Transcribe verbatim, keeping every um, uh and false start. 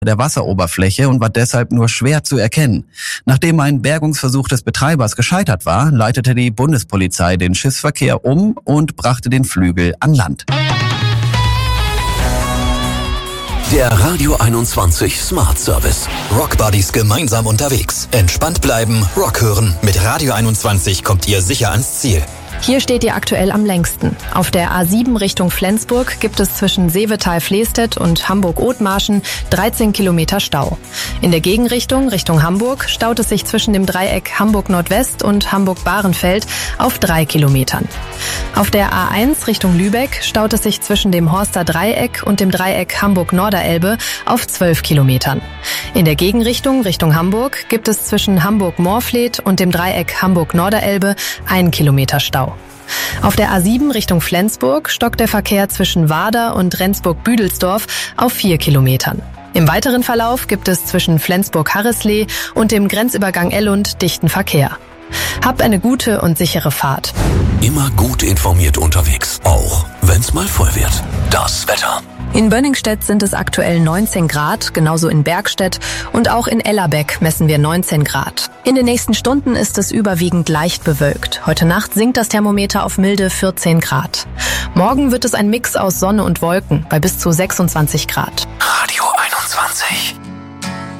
der Wasseroberfläche und war deshalb nur schwer zu erkennen. Nachdem ein Bergungsversuch des Betreibers gescheitert war, leitete die Bundespolizei den Schiffsverkehr um und brachte den Flügel an Land. Der Radio einundzwanzig Smart Service. Rock Buddies gemeinsam unterwegs. Entspannt bleiben, Rock hören. Mit Radio einundzwanzig kommt ihr sicher ans Ziel. Hier steht ihr aktuell am längsten. Auf der A sieben Richtung Flensburg gibt es zwischen Seevetal-Flestedt und Hamburg-Othmarschen dreizehn Kilometer Stau. In der Gegenrichtung, Richtung Hamburg, staut es sich zwischen dem Dreieck Hamburg-Nordwest und Hamburg-Bahrenfeld auf drei Kilometern. Auf der A eins Richtung Lübeck staut es sich zwischen dem Horster Dreieck und dem Dreieck Hamburg-Norderelbe auf zwölf Kilometern. In der Gegenrichtung, Richtung Hamburg, gibt es zwischen Hamburg-Moorfleet und dem Dreieck Hamburg-Norderelbe ein Kilometer Stau. Auf der A sieben Richtung Flensburg stockt der Verkehr zwischen Warder und Rendsburg-Büdelsdorf auf vier Kilometern. Im weiteren Verlauf gibt es zwischen Flensburg-Harreslee und dem Grenzübergang Ellund dichten Verkehr. Habt eine gute und sichere Fahrt. Immer gut informiert unterwegs, auch wenn's mal voll wird. Das Wetter. In Bönningstedt sind es aktuell neunzehn Grad, genauso in Bergstedt und auch in Ellerbeck messen wir neunzehn Grad. In den nächsten Stunden ist es überwiegend leicht bewölkt. Heute Nacht sinkt das Thermometer auf milde vierzehn Grad. Morgen wird es ein Mix aus Sonne und Wolken bei bis zu sechsundzwanzig Grad. Radio einundzwanzig.